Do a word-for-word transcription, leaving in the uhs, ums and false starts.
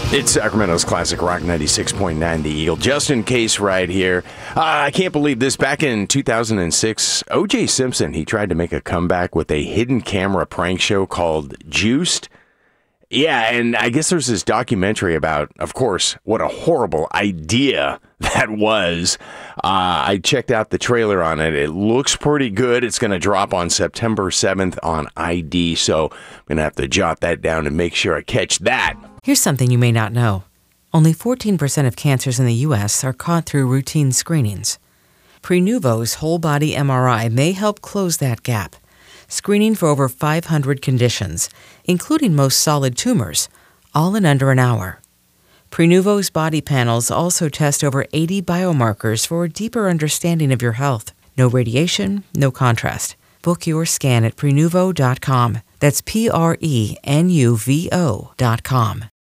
It's Sacramento's classic rock ninety-six point nine The Eagle. Justin Case right here. Uh, I can't believe this. Back in two thousand six, O J Simpson, he tried to make a comeback with a hidden camera prank show called Juiced. Yeah, and I guess there's this documentary about, of course, what a horrible idea that was. Uh, I checked out the trailer on it. It looks pretty good. It's going to drop on September seventh on I D, so I'm going to have to jot that down and make sure I catch that. Here's something you may not know. Only fourteen percent of cancers in the U S are caught through routine screenings. Prenuvo's whole-body M R I may help close that gap, screening for over five hundred conditions, including most solid tumors, all in under an hour. Prenuvo's body panels also test over eighty biomarkers for a deeper understanding of your health. No radiation, no contrast. Book your scan at prenuvo dot com. That's P R E N U V O dot com.